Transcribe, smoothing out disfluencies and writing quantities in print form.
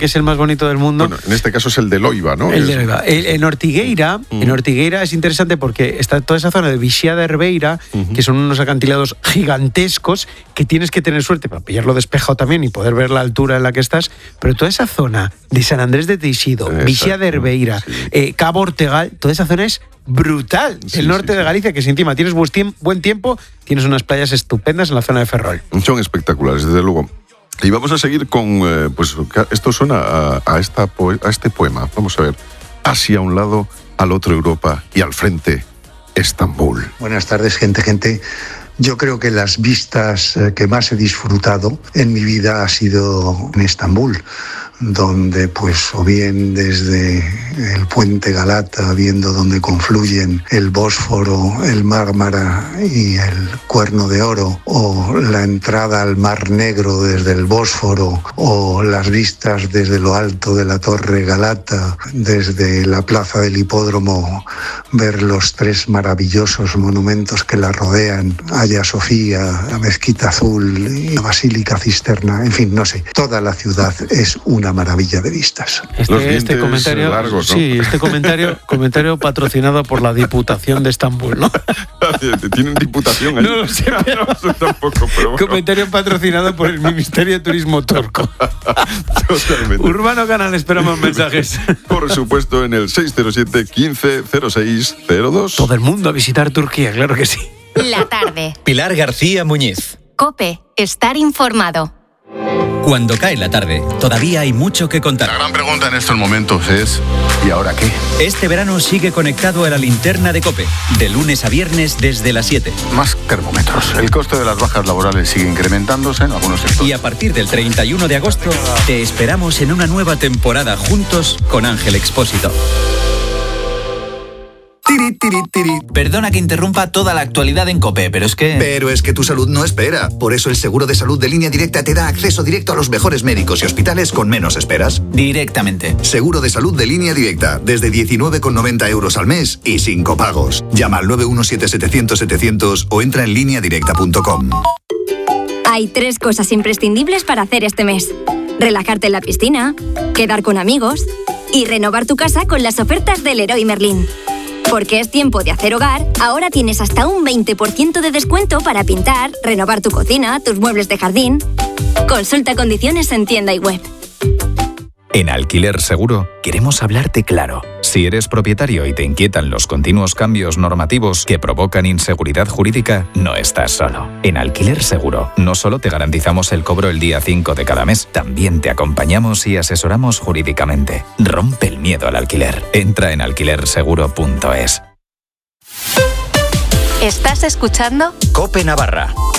que es el más bonito del mundo. Bueno, en este caso es el de Loiva, ¿no? El de Loiva. En Ortigueira es interesante porque está toda esa zona de Vixía de Herbeira, que son unos acantilados gigantescos que tienes que tener suerte para pillarlo despejado también y poder ver la altura en la que estás, pero toda esa zona de San Andrés de Teixido, Vixía de Herbeira, Cabo Ortegal, toda esa zona es brutal. El norte de Galicia, que si encima tienes buen tiempo, tienes unas playas estupendas en la zona de Ferrol. Son espectaculares, desde luego. Y vamos a seguir con, pues esto suena a este poema. Vamos a ver. Hacia un lado, al otro Europa y al frente, Estambul. Buenas tardes, gente. Yo creo que las vistas que más he disfrutado en mi vida ha sido en Estambul, donde pues o bien desde el puente Galata, viendo donde confluyen el Bósforo, el Mármara y el Cuerno de Oro, o la entrada al Mar Negro desde el Bósforo, o las vistas desde lo alto de la Torre Galata, desde la plaza del Hipódromo, ver los 3 maravillosos monumentos que la rodean, Hagia Sofía, la Mezquita Azul y la Basílica Cisterna, en fin, no sé, toda la ciudad es una maravilla de vistas. Este comentario largos, ¿no? Sí, este comentario patrocinado por la Diputación de Estambul, ¿no? ¿Tienen diputación ahí? No lo sé, pero no sé tampoco, pero bueno. Comentario patrocinado por el Ministerio de Turismo turco. Totalmente. Urbano Canal, esperamos mensajes. Por supuesto, en el 607 15 06 02. Todo el mundo a visitar Turquía, claro que sí. La tarde. Pilar García Muñiz. COPE. Estar informado. Cuando cae la tarde, todavía hay mucho que contar. La gran pregunta en estos momentos es ¿y ahora qué? Este verano sigue conectado a la linterna de COPE, de lunes a viernes desde las 7. Más termómetros. El coste de las bajas laborales sigue incrementándose en algunos sectores. Y a partir del 31 de agosto, te esperamos en una nueva temporada juntos con Ángel Expósito. Perdona que interrumpa toda la actualidad en COPE, pero es que tu salud no espera. Por eso el seguro de salud de Línea Directa te da acceso directo a los mejores médicos y hospitales con menos esperas. Directamente. Seguro de salud de Línea Directa, desde 19,90 € al mes y sin copagos. Llama al 917-700-700 o entra en lineadirecta.com. Hay 3 cosas imprescindibles para hacer este mes: relajarte en la piscina, quedar con amigos y renovar tu casa con las ofertas del Leroy Merlin. Porque es tiempo de hacer hogar, ahora tienes hasta un 20% de descuento para pintar, renovar tu cocina, tus muebles de jardín. Consulta condiciones en tienda y web. En Alquiler Seguro queremos hablarte claro. Si eres propietario y te inquietan los continuos cambios normativos que provocan inseguridad jurídica, no estás solo. En Alquiler Seguro no solo te garantizamos el cobro el día 5 de cada mes, también te acompañamos y asesoramos jurídicamente. Rompe el miedo al alquiler. Entra en alquilerseguro.es. ¿Estás escuchando? COPE Navarra.